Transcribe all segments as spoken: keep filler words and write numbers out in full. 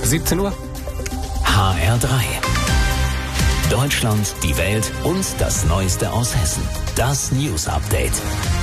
siebzehn Uhr. H R drei. Deutschland, die Welt und das Neueste aus Hessen. Das News Update.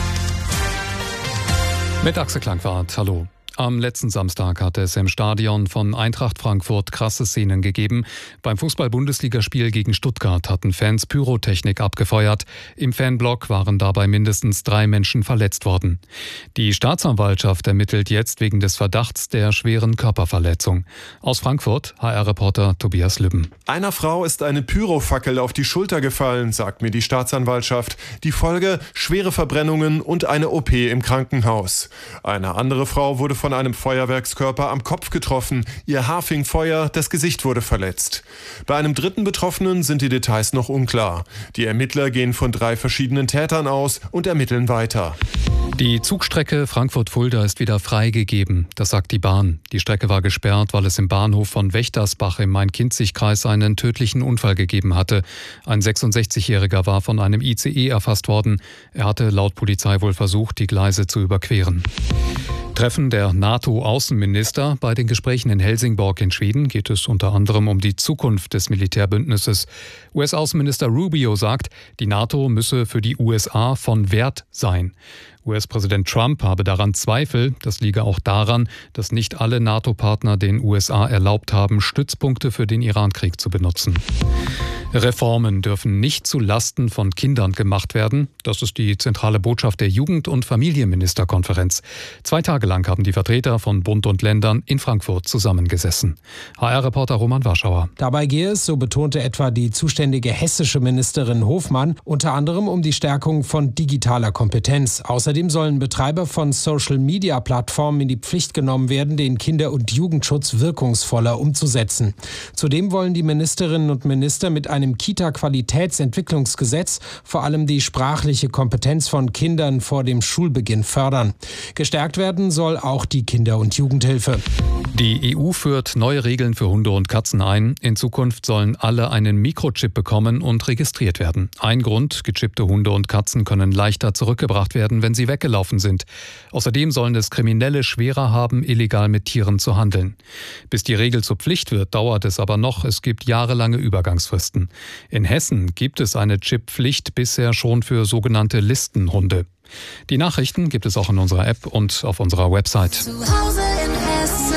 Mit Axel Klangwart, hallo. Am letzten Samstag hatte es im Stadion von Eintracht Frankfurt krasse Szenen gegeben. Beim Fußball-Bundesligaspiel gegen Stuttgart hatten Fans Pyrotechnik abgefeuert. Im Fanblock waren dabei mindestens drei Menschen verletzt worden. Die Staatsanwaltschaft ermittelt jetzt wegen des Verdachts der schweren Körperverletzung. Aus Frankfurt, H R-Reporter Tobias Lübben. Einer Frau ist eine Pyrofackel auf die Schulter gefallen, sagt mir die Staatsanwaltschaft. Die Folge: schwere Verbrennungen und eine O P im Krankenhaus. Eine andere Frau wurde von von einem Feuerwerkskörper am Kopf getroffen. Ihr Haar fing Feuer, das Gesicht wurde verletzt. Bei einem dritten Betroffenen sind die Details noch unklar. Die Ermittler gehen von drei verschiedenen Tätern aus und ermitteln weiter. Die Zugstrecke Frankfurt-Fulda ist wieder freigegeben, das sagt die Bahn. Die Strecke war gesperrt, weil es im Bahnhof von Wächtersbach im Main-Kinzig-Kreis einen tödlichen Unfall gegeben hatte. Ein sechsundsechzigjähriger war von einem I C E erfasst worden. Er hatte laut Polizei wohl versucht, die Gleise zu überqueren. Treffen der NATO-Außenminister. Bei den Gesprächen in Helsingborg in Schweden geht es unter anderem um die Zukunft des Militärbündnisses. U S-Außenminister Rubio sagt, die NATO müsse für die U S A von Wert sein. U S-Präsident Trump habe daran Zweifel. Das liege auch daran, dass nicht alle NATO-Partner den U S A erlaubt haben, Stützpunkte für den Iran-Krieg zu benutzen. Reformen dürfen nicht zu Lasten von Kindern gemacht werden. Das ist die zentrale Botschaft der Jugend- und Familienministerkonferenz. Zwei Tage lang haben die Vertreter von Bund und Ländern in Frankfurt zusammengesessen. H R-Reporter Roman Warschauer. Dabei gehe es, so betonte etwa die zuständige hessische Ministerin Hofmann, unter anderem um die Stärkung von digitaler Kompetenz. Außerdem sollen Betreiber von Social-Media-Plattformen in die Pflicht genommen werden, den Kinder- und Jugendschutz wirkungsvoller umzusetzen. Zudem wollen die Ministerinnen und Minister mit einem Kita-Qualitätsentwicklungsgesetz vor allem die sprachliche Kompetenz von Kindern vor dem Schulbeginn fördern. Gestärkt werden soll auch die Kinder- und Jugendhilfe. Die E U führt neue Regeln für Hunde und Katzen ein. In Zukunft sollen alle einen Mikrochip bekommen und registriert werden. Ein Grund: gechippte Hunde und Katzen können leichter zurückgebracht werden, wenn sie weggelaufen sind. Außerdem sollen es Kriminelle schwerer haben, illegal mit Tieren zu handeln. Bis die Regel zur Pflicht wird, dauert es aber noch. Es gibt jahrelange Übergangsfristen. In Hessen gibt es eine Chipppflicht bisher schon für sogenannte Listenhunde. Die Nachrichten gibt es auch in unserer App und auf unserer Website. Zu Hause in Hessen.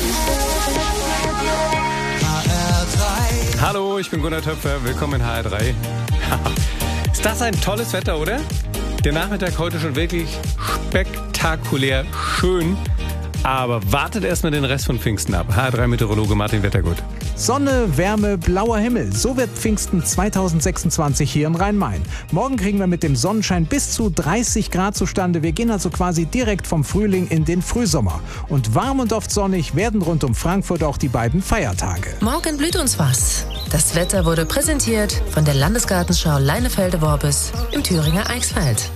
H R drei. Hallo, ich bin Gunnar Töpfer. Willkommen in H R drei. Ist das ein tolles Wetter, oder? Der Nachmittag heute schon wirklich spektakulär schön. Aber wartet erstmal den Rest von Pfingsten ab. H R drei-Meteorologe Martin Wettergut. Sonne, Wärme, blauer Himmel. So wird Pfingsten zweitausendsechsundzwanzig hier im Rhein-Main. Morgen kriegen wir mit dem Sonnenschein bis zu dreißig Grad zustande. Wir gehen also quasi direkt vom Frühling in den Frühsommer. Und warm und oft sonnig werden rund um Frankfurt auch die beiden Feiertage. Morgen blüht uns was. Das Wetter wurde präsentiert von der Landesgartenschau Leinefelde-Worbis im Thüringer Eichsfeld.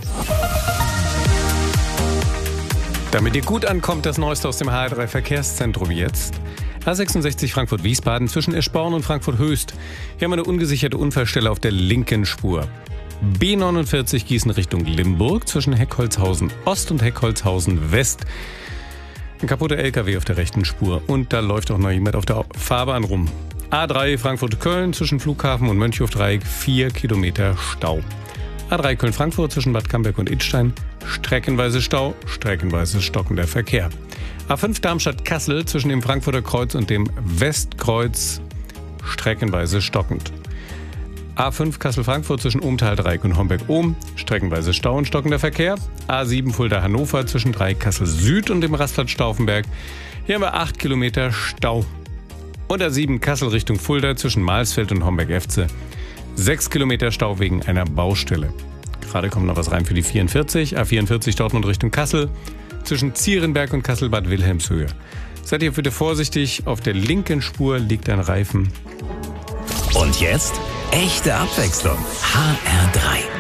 Damit ihr gut ankommt, das Neueste aus dem H R drei Verkehrszentrum jetzt. A sechsundsechzig Frankfurt-Wiesbaden zwischen Eschborn und Frankfurt-Höchst. Hier haben wir eine ungesicherte Unfallstelle auf der linken Spur. B neunundvierzig Gießen Richtung Limburg zwischen Heckholzhausen Ost und Heckholzhausen West. Ein kaputter L K W auf der rechten Spur. Und da läuft auch noch jemand auf der Fahrbahn rum. A drei Frankfurt-Köln zwischen Flughafen und Mönchhofdreieck vier Kilometer Stau. A drei Köln-Frankfurt zwischen Bad Camberg und Idstein. Streckenweise Stau, streckenweise stockender Verkehr. A fünf Darmstadt-Kassel zwischen dem Frankfurter Kreuz und dem Westkreuz streckenweise stockend. A fünf Kassel-Frankfurt zwischen Ohmtal-Dreieck und Homberg-Ohm streckenweise Stau und stockender Verkehr. A sieben Fulda-Hannover zwischen Dreieck Kassel-Süd und dem Rastplatz Stauffenberg. Hier haben wir acht Kilometer Stau. Und A sieben Kassel Richtung Fulda zwischen Mahlsfeld und Homberg-Efze. sechs Kilometer Stau wegen einer Baustelle. Gerade kommt noch was rein für die vierundvierzig. A vierundvierzig Dortmund Richtung Kassel. Zwischen Zierenberg und Kassel-Bad Wilhelmshöhe. Seid ihr bitte vorsichtig, auf der linken Spur liegt ein Reifen. Und jetzt echte Abwechslung. H R drei.